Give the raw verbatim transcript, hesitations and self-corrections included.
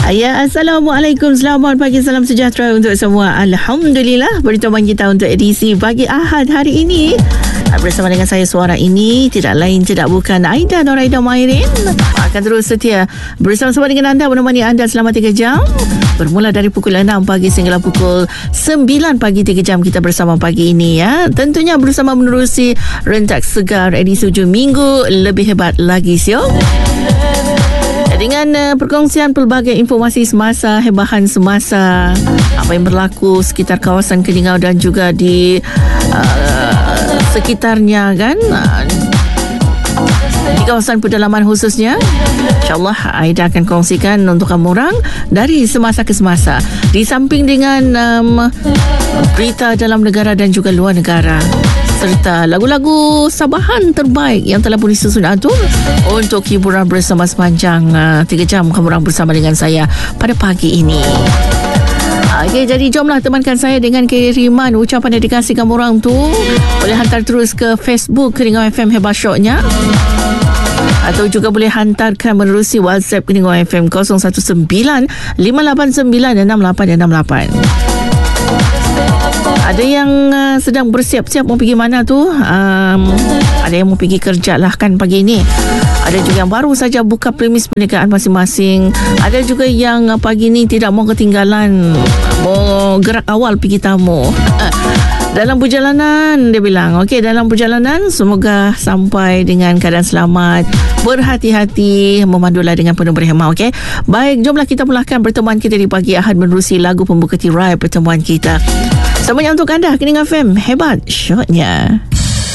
Ya, Assalamualaikum. Selamat pagi, salam sejahtera untuk semua. Alhamdulillah, bertemu kita untuk edisi pagi Ahad hari ini. Bersama dengan saya, suara ini tidak lain tidak bukan Aida Noraida Mairin. Akan terus setia bersama-sama dengan anda, menemani anda selama tiga jam. Bermula dari pukul enam pagi sehingga pukul sembilan pagi, tiga jam kita bersama pagi ini ya. Tentunya bersama menerusi rentak segar edisi hujung minggu lebih hebat lagi siok. Dengan uh, perkongsian pelbagai informasi semasa, hebahan semasa, apa yang berlaku sekitar kawasan Keningau dan juga di uh, sekitarnya kan, uh, di kawasan pedalaman khususnya. InsyaAllah Aida akan kongsikan untuk kamu orang dari semasa ke semasa, di samping dengan um, berita dalam negara dan juga luar negara, serta lagu-lagu Sabahan terbaik yang telah pun disusun atur untuk hiburan bersama sepanjang uh, tiga jam kamu orang bersama dengan saya pada pagi ini. Okey, jadi jomlah temankan saya dengan kiriman ucapan dedikasi kamu orang tu. Boleh hantar terus ke Facebook Keningau F M Hebat Syoknya, atau juga boleh hantarkan menerusi WhatsApp Keningau F M kosong satu sembilan lima lapan sembilan enam lapan enam lapan. Ada yang uh, sedang bersiap-siap mau pergi mana tu? Um, ada yang mau pergi kerja lah kan pagi ni. Ada juga yang baru saja buka premis perniagaan masing-masing. Ada juga yang uh, pagi ni tidak mau ketinggalan, mau gerak awal pergi tamu. Dalam perjalanan, dia bilang, okey, dalam perjalanan semoga sampai dengan keadaan selamat, berhati-hati, memandulah dengan penuh berhemah. Okey, baik, jomlah kita mulakan pertemuan kita di pagi Ahad menerusi lagu pembuka tirai pertemuan kita. Semuanya untuk anda, Keningau F M Hebat Syoknya.